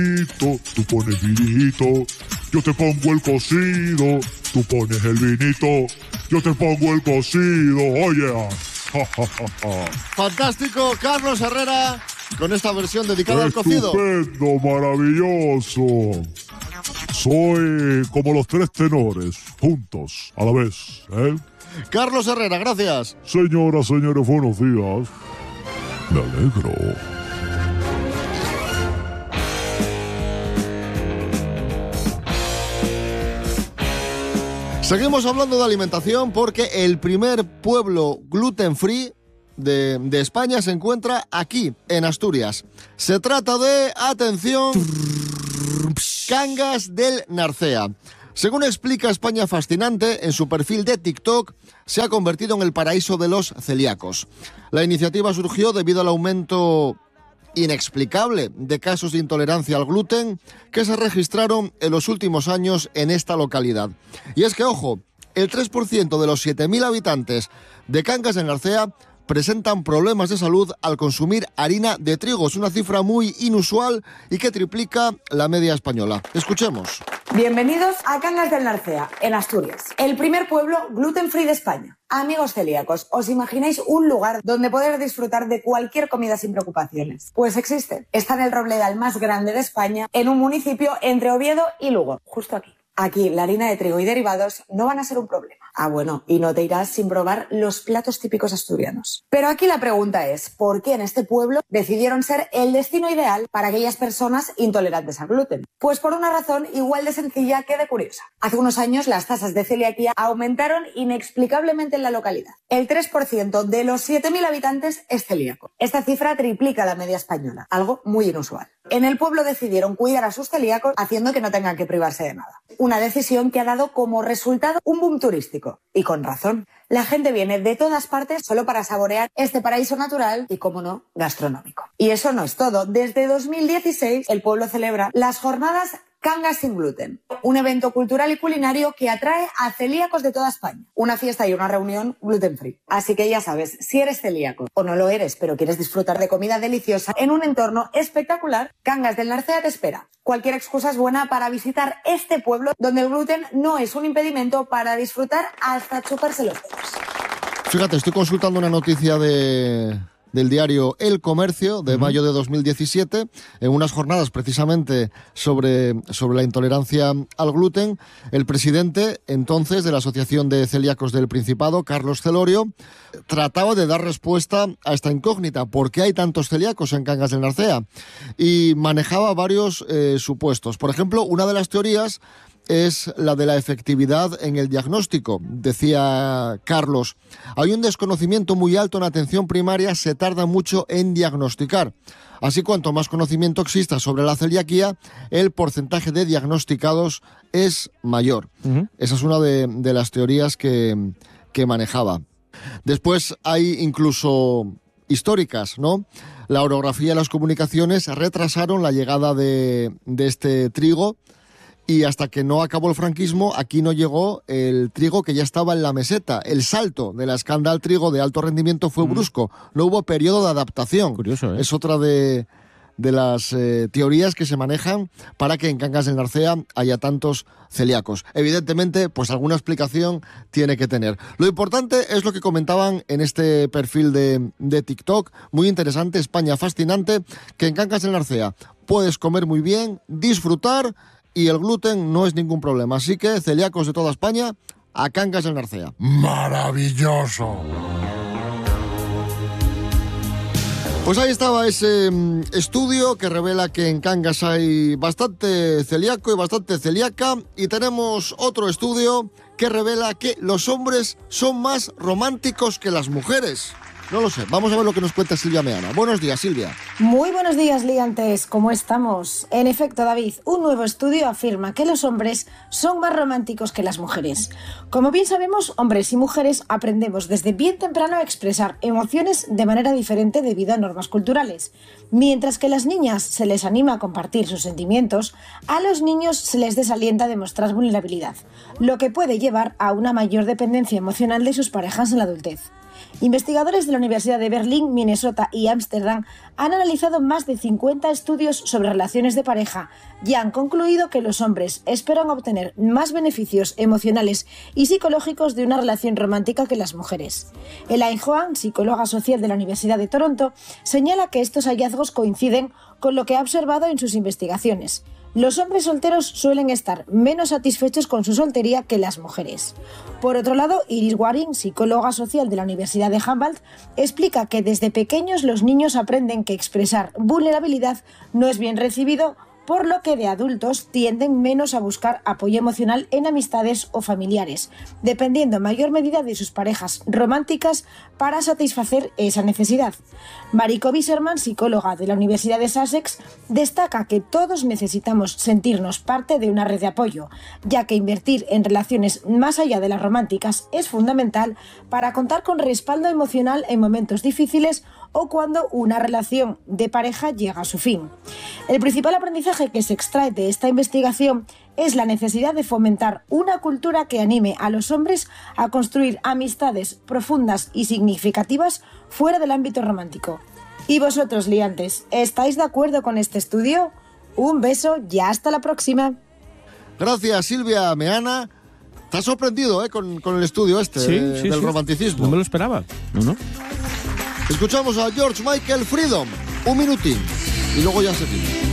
Tú pones vinito, yo te pongo el cocido. Tú pones el vinito, yo te pongo el cocido. Oye, Fantástico, Carlos Herrera, con esta versión dedicada al cocido. Estupendo, maravilloso. Soy como los tres tenores, juntos, a la vez, ¿eh? Carlos Herrera, gracias. Señoras, señores, buenos días. Me alegro. Seguimos hablando de alimentación porque el primer pueblo gluten free de España se encuentra aquí, en Asturias. Se trata de, atención, Cangas del Narcea. Según explica España Fascinante, en su perfil de TikTok se ha convertido en el paraíso de los celíacos. La iniciativa surgió debido al aumento inexplicable de casos de intolerancia al gluten que se registraron en los últimos años en esta localidad. Y es que, ojo, el 3% de los 7.000 habitantes de Cangas del Narcea presentan problemas de salud al consumir harina de trigo. Es una cifra muy inusual y que triplica la media española. Escuchemos. Bienvenidos a Cangas del Narcea, en Asturias, el primer pueblo gluten free de España. Amigos celíacos, ¿os imagináis un lugar donde poder disfrutar de cualquier comida sin preocupaciones? Pues existe. Está en el Robledal más grande de España, en un municipio entre Oviedo y Lugo, justo aquí. Aquí la harina de trigo y derivados no van a ser un problema. Ah, bueno, y no te irás sin probar los platos típicos asturianos. Pero aquí la pregunta es, ¿por qué en este pueblo decidieron ser el destino ideal para aquellas personas intolerantes al gluten? Pues por una razón igual de sencilla que de curiosa. Hace unos años las tasas de celiaquía aumentaron inexplicablemente en la localidad. El 3% de los 7.000 habitantes es celíaco. Esta cifra triplica la media española, algo muy inusual. En el pueblo decidieron cuidar a sus celíacos haciendo que no tengan que privarse de nada. Una decisión que ha dado como resultado un boom turístico. Y con razón. La gente viene de todas partes solo para saborear este paraíso natural y, como no, gastronómico. Y eso no es todo. Desde 2016 el pueblo celebra las jornadas Cangas sin gluten, un evento cultural y culinario que atrae a celíacos de toda España. Una fiesta y una reunión gluten free. Así que ya sabes, si eres celíaco o no lo eres, pero quieres disfrutar de comida deliciosa en un entorno espectacular, Cangas del Narcea te espera. Cualquier excusa es buena para visitar este pueblo donde el gluten no es un impedimento para disfrutar hasta chuparse los dedos. Fíjate, estoy consultando una noticia del diario El Comercio de mayo de 2017, en unas jornadas precisamente sobre la intolerancia al gluten. El presidente entonces de la Asociación de Celíacos del Principado, Carlos Celorio, trataba de dar respuesta a esta incógnita: ¿por qué hay tantos celíacos en Cangas del Narcea? Y manejaba varios supuestos. Por ejemplo, una de las teorías es la de la efectividad en el diagnóstico. Decía Carlos, hay un desconocimiento muy alto en atención primaria, se tarda mucho en diagnosticar. Así, cuanto más conocimiento exista sobre la celiaquía, el porcentaje de diagnosticados es mayor. Esa es una de las teorías que manejaba. Después hay incluso históricas, ¿no? La orografía y las comunicaciones retrasaron la llegada de este trigo, y hasta que no acabó el franquismo, aquí no llegó el trigo que ya estaba en la meseta. El salto de la escanda al trigo de alto rendimiento fue brusco. No hubo periodo de adaptación. Curioso, ¿eh? Es otra de las teorías que se manejan para que en Cangas del Narcea haya tantos celíacos. Evidentemente, pues alguna explicación tiene que tener. Lo importante es lo que comentaban en este perfil de TikTok, muy interesante, España Fascinante, que en Cangas del Narcea puedes comer muy bien, disfrutar, y el gluten no es ningún problema. Así que, celíacos de toda España, a Cangas del Narcea. ¡Maravilloso! Pues ahí estaba ese estudio que revela que en Cangas hay bastante celíaco y bastante celíaca. Y tenemos otro estudio que revela que los hombres son más románticos que las mujeres. No lo sé. Vamos a ver lo que nos cuenta Silvia Meana. Buenos días, Silvia. Muy buenos días, liantes. ¿Cómo estamos? En efecto, David, un nuevo estudio afirma que los hombres son más románticos que las mujeres. Como bien sabemos, hombres y mujeres aprendemos desde bien temprano a expresar emociones de manera diferente debido a normas culturales. Mientras que a las niñas se les anima a compartir sus sentimientos, a los niños se les desalienta a demostrar vulnerabilidad, lo que puede llevar a una mayor dependencia emocional de sus parejas en la adultez. Investigadores de la Universidad de Berlín, Minnesota y Ámsterdam han analizado más de 50 estudios sobre relaciones de pareja y han concluido que los hombres esperan obtener más beneficios emocionales y psicológicos de una relación romántica que las mujeres. Elaine Hoan, psicóloga social de la Universidad de Toronto, señala que estos hallazgos coinciden con lo que ha observado en sus investigaciones. Los hombres solteros suelen estar menos satisfechos con su soltería que las mujeres. Por otro lado, Iris Waring, psicóloga social de la Universidad de Humboldt, explica que desde pequeños los niños aprenden que expresar vulnerabilidad no es bien recibido, por lo que de adultos tienden menos a buscar apoyo emocional en amistades o familiares, dependiendo en mayor medida de sus parejas románticas para satisfacer esa necesidad. Mariko Wieserman, psicóloga de la Universidad de Sussex, destaca que todos necesitamos sentirnos parte de una red de apoyo, ya que invertir en relaciones más allá de las románticas es fundamental para contar con respaldo emocional en momentos difíciles o cuando una relación de pareja llega a su fin. El principal aprendizaje que se extrae de esta investigación es la necesidad de fomentar una cultura que anime a los hombres a construir amistades profundas y significativas fuera del ámbito romántico. ¿Y vosotros, liantes, estáis de acuerdo con este estudio? Un beso y hasta la próxima. Gracias, Silvia Meana. ¿Te has sorprendido con el estudio del romanticismo? No me lo esperaba. No. Escuchamos a George Michael, Freedom. Un minutín. Y luego ya seguimos.